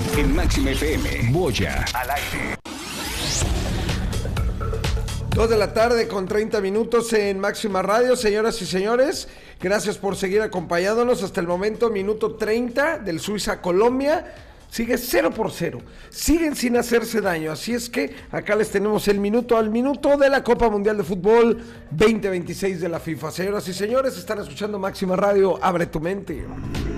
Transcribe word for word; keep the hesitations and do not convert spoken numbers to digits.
En Máxima F M, Boya al aire. Dos de la tarde con treinta minutos en Máxima Radio. Señoras y señores, gracias por seguir acompañándonos hasta el momento, minuto treinta del Suiza-Colombia. Sigue cero por cero, siguen sin hacerse daño, así es que acá les tenemos el minuto al minuto de la Copa Mundial de Fútbol veinte veintiséis de la FIFA. Señoras y señores, están escuchando Máxima Radio, abre tu mente.